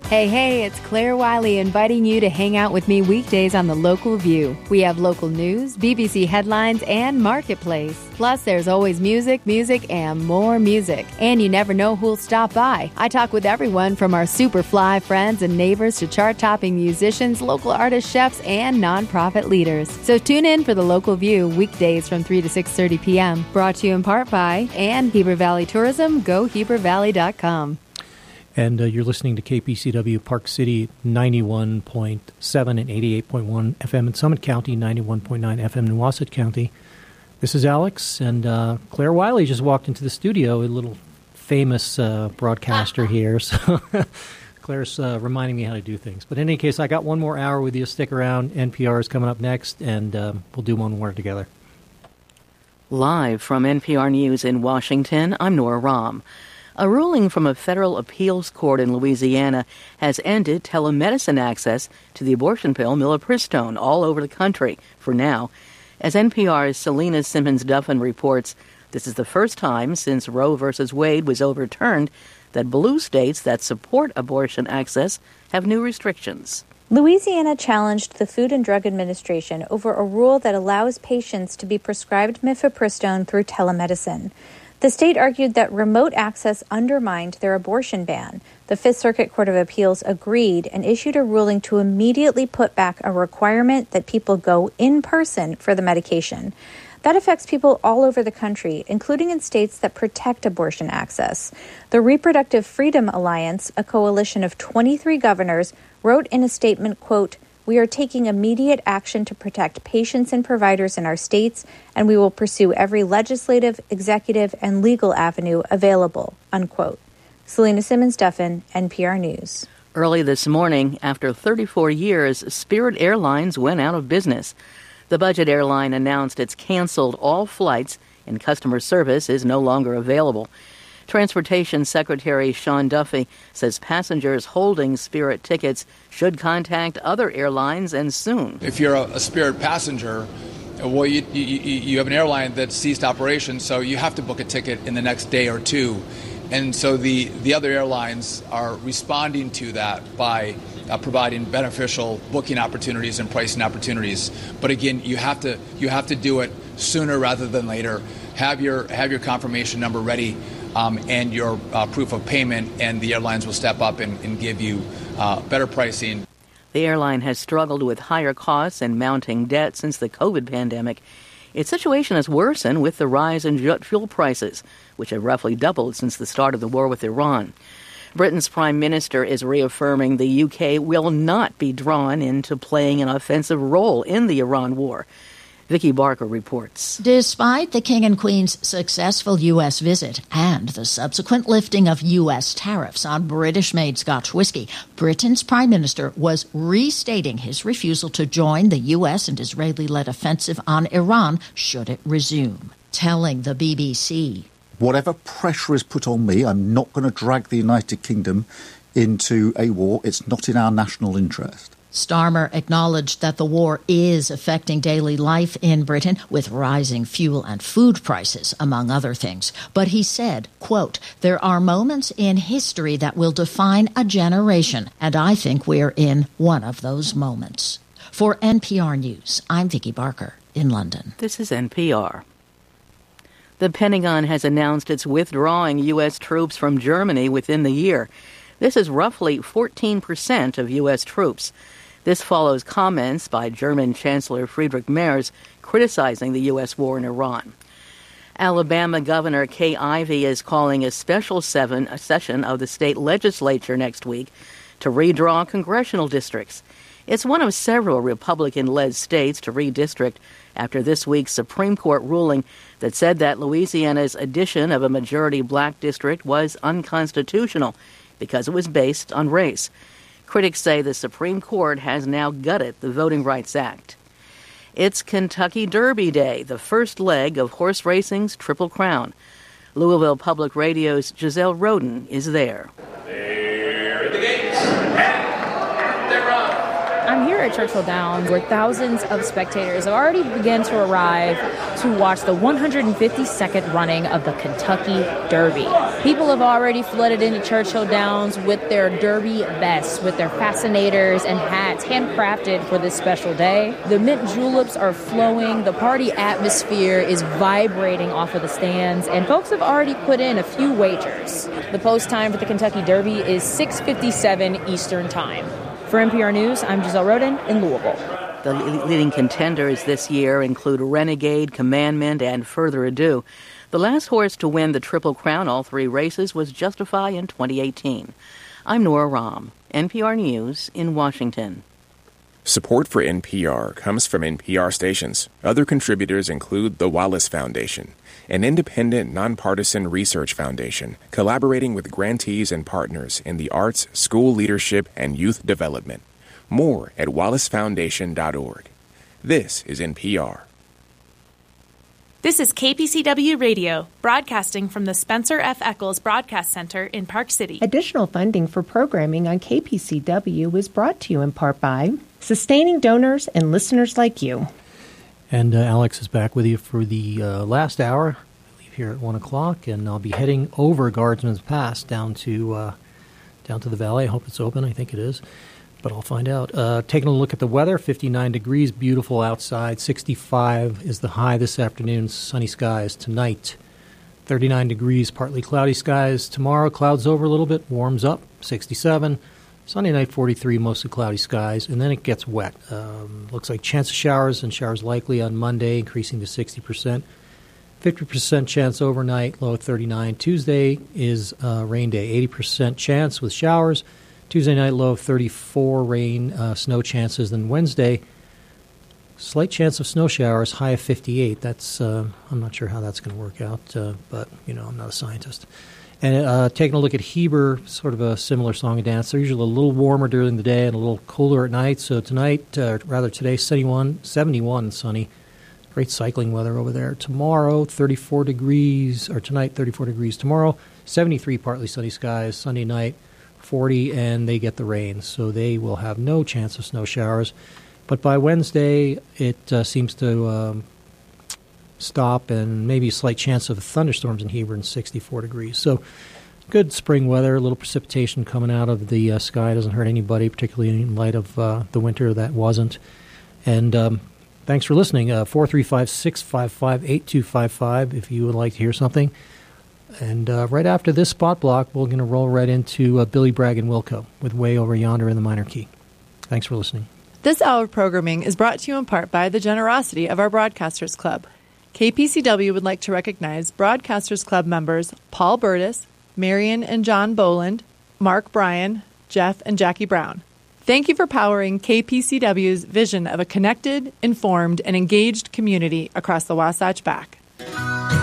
Hey, it's Claire Wiley inviting you to hang out with me weekdays on The Local View. We have local news, BBC headlines, and Marketplace. Plus, there's always music, and more music. And you never know who'll stop by. I talk with everyone from our super fly friends and neighbors to chart-topping musicians, local artists, chefs, and nonprofit leaders. So tune in for The Local View weekdays from 3 to 6:30 p.m. Brought to you in part by and Heber Valley Tourism, GoHeberValley.com. And you're listening to KPCW Park City 91.7 and 88.1 FM in Summit County, 91.9 FM in Wasatch County. This is Alex, and Claire Wiley just walked into the studio, a little famous broadcaster here. So Claire's reminding me how to do things. But in any case, I got one more hour with you. Stick around. NPR is coming up next, and we'll do one more together. Live from NPR News in Washington, I'm Nora Rahm. A ruling from a federal appeals court in Louisiana has ended telemedicine access to the abortion pill mifepristone all over the country for now. As NPR's Selena Simmons-Duffin reports, this is the first time since Roe v. Wade was overturned that blue states that support abortion access have new restrictions. Louisiana challenged the Food and Drug Administration over a rule that allows patients to be prescribed mifepristone through telemedicine. The state argued that remote access undermined their abortion ban. The Fifth Circuit Court of Appeals agreed and issued a ruling to immediately put back a requirement that people go in person for the medication. That affects people all over the country, including in states that protect abortion access. The Reproductive Freedom Alliance, a coalition of 23 governors, wrote in a statement, quote, "We are taking immediate action to protect patients and providers in our states, and we will pursue every legislative, executive, and legal avenue available," unquote. Selena Simmons-Duffin, NPR News. Early this morning, after 34 years, Spirit Airlines went out of business. The budget airline announced it's canceled all flights and customer service is no longer available. Transportation Secretary Sean Duffy says passengers holding Spirit tickets should contact other airlines and soon. If you're a Spirit passenger, well, you have an airline that ceased operations, so you have to book a ticket in the next day or two. And so the other airlines are responding to that by providing beneficial booking opportunities and pricing opportunities. But again, you have to do it sooner rather than later. Have your confirmation number ready. And your proof of payment, and the airlines will step up and give you better pricing. The airline has struggled with higher costs and mounting debt since the COVID pandemic. Its situation has worsened with the rise in jet fuel prices, which have roughly doubled since the start of the war with Iran. Britain's Prime Minister is reaffirming the UK will not be drawn into playing an offensive role in the Iran war. Vicki Barker reports. Despite the King and Queen's successful U.S. visit and the subsequent lifting of U.S. tariffs on British-made Scotch whiskey, Britain's Prime Minister was restating his refusal to join the U.S. and Israeli-led offensive on Iran should it resume, telling the BBC, "Whatever pressure is put on me, I'm not going to drag the United Kingdom into a war. It's not in our national interest." Starmer acknowledged that the war is affecting daily life in Britain with rising fuel and food prices, among other things. But he said, quote, "There are moments in history that will define a generation, and I think we're in one of those moments." For NPR News, I'm Vicki Barker in London. This is NPR. The Pentagon has announced it's withdrawing U.S. troops from Germany within the year. This is roughly 14% of U.S. troops. This follows comments by German Chancellor Friedrich Merz criticizing the U.S. war in Iran. Alabama Governor Kay Ivey is calling a special session of the state legislature next week to redraw congressional districts. It's one of several Republican-led states to redistrict after this week's Supreme Court ruling that said that Louisiana's addition of a majority black district was unconstitutional because it was based on race. Critics say the Supreme Court has now gutted the Voting Rights Act. It's Kentucky Derby Day, the first leg of horse racing's Triple Crown. Louisville Public Radio's Giselle Roden is there. There are the gates, and they're on. I'm here at Churchill Downs, where thousands of spectators have already begun to arrive to watch the 152nd running of the Kentucky Derby. People have already flooded into Churchill Downs with their derby vests, with their fascinators and hats handcrafted for this special day. The mint juleps are flowing. The party atmosphere is vibrating off of the stands, and folks have already put in a few wagers. The post time for the Kentucky Derby is 6:57 Eastern Time. For NPR News, I'm Giselle Roden in Louisville. The leading contenders this year include Renegade, Commandment, and Further Ado. The last horse to win the Triple Crown all three races was Justify in 2018. I'm Nora Rahm, NPR News in Washington. Support for NPR comes from NPR stations. Other contributors include the Wallace Foundation, an independent, nonpartisan research foundation collaborating with grantees and partners in the arts, school leadership, and youth development. More at wallacefoundation.org. This is NPR. This is KPCW Radio, broadcasting from the Spencer F. Eccles Broadcast Center in Park City. Additional funding for programming on KPCW is brought to you in part by sustaining donors and listeners like you. And Alex is back with you for the last hour. I leave here at 1 o'clock, and I'll be heading over Guardsman's Pass down to the valley. I hope it's open. I think it is, but I'll find out. Taking a look at the weather, 59 degrees, beautiful outside. 65 is the high this afternoon, sunny skies tonight. 39 degrees, partly cloudy skies. Tomorrow, clouds over a little bit, warms up, 67. Sunday night, 43, mostly cloudy skies, and then it gets wet. Looks like chance of showers and showers likely on Monday, increasing to 60%. 50% chance overnight, low at 39. Tuesday is rain day, 80% chance with showers. Tuesday night, low of 34, rain, snow chances. Then Wednesday, slight chance of snow showers, high of 58. That's I'm not sure how that's going to work out, but, I'm not a scientist. And taking a look at Heber, sort of a similar song and dance. They're usually a little warmer during the day and a little cooler at night. So tonight, today, 71 and sunny. Great cycling weather over there. Tomorrow, 34 degrees, or tonight, 34 degrees. Tomorrow, 73, partly sunny skies. Sunday night, 40, and they get the rain. So they will have no chance of snow showers. But by Wednesday, it seems to stop, and maybe a slight chance of thunderstorms in Heber and 64 degrees. So good spring weather, a little precipitation coming out of the sky. Doesn't hurt anybody, particularly in light of the winter that wasn't. And thanks for listening. 435-655-8255 if you would like to hear something. And right after this spot block, we're going to roll right into Billy Bragg and Wilco with Way Over Yonder in the minor key. Thanks for listening. This hour of programming is brought to you in part by the generosity of our Broadcasters Club. KPCW would like to recognize Broadcasters Club members Paul Burtis, Marion and John Boland, Mark Bryan, Jeff and Jackie Brown. Thank you for powering KPCW's vision of a connected, informed, and engaged community across the Wasatch Back.